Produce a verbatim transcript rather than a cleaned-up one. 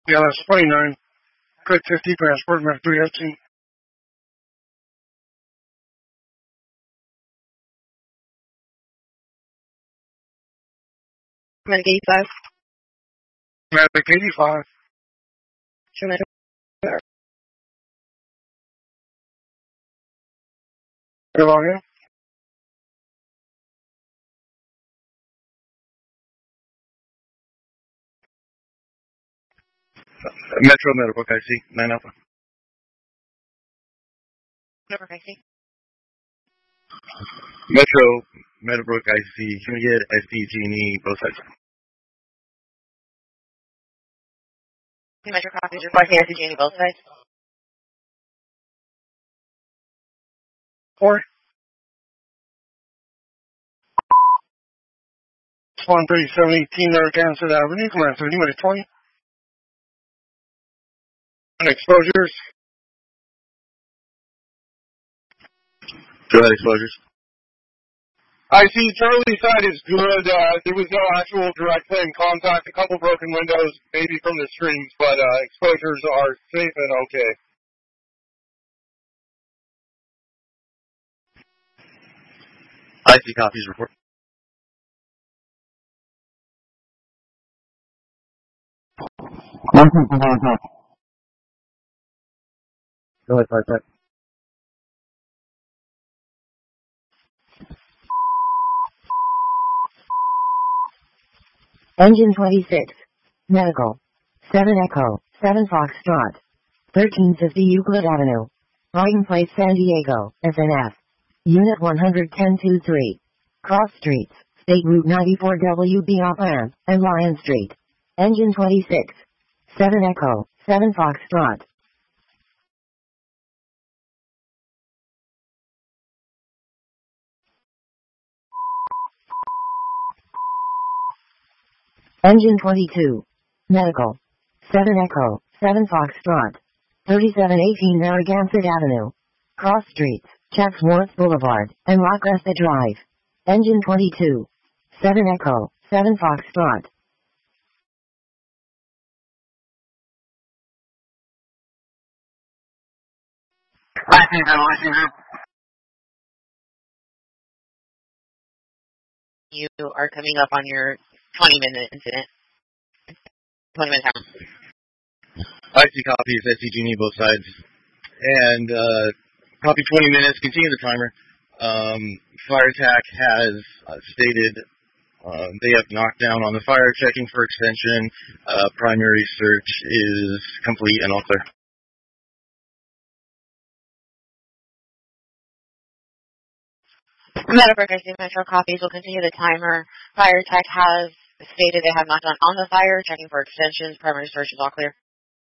Yeah, that's twenty-nine. Good fifty passport, Mac three F T. Medic eighty-five. Medic eighty-five. Sure, Metro. Good login. Metro Meadowbrook I C, nine Alpha. Meadowbrook I C. Metro Meadowbrook I C, can we get S D G and E both sides? Metro copies requesting S D G and E both sides. Four. one thirty-seven eighteen Narragansett Avenue, command thirty, minute twenty. And exposures. Go ahead, exposures. I see Charlie side is good. Uh, there was no actual direct plane contact. A couple broken windows, maybe from the streams, but uh, exposures are safe and okay. I C copies report. Go ahead, five five. Engine twenty-six. Medical. seven Echo. seven Foxtrot. thirteen fifty Euclid Avenue. Riding Place San Diego, S N F. Unit one ten two three. Cross Streets, State Route ninety-four W B off ramp, and Lion Street. Engine twenty-six. seven Echo. seven Foxtrot. Engine twenty-two. Medical. seven Echo. seven Foxtrot. thirty-seven eighteen Narragansett Avenue. Cross Streets, Chatsworth Boulevard, and La Cresta Drive. Engine twenty-two. seven Echo. seven Foxtrot. I see that, I see that. You are coming up on your twenty minute incident. twenty minute time. I C copies, S D G and E both sides. And, uh, copy twenty minutes, continue the timer. Um, fire attack has uh, stated uh, they have knocked down on the fire, checking for extension. Uh, primary search is complete and all clear. Meadowbrook I C Metro copies will continue the timer. Fire tech has stated they have knocked on on the fire, checking for extensions. Primary search is all clear.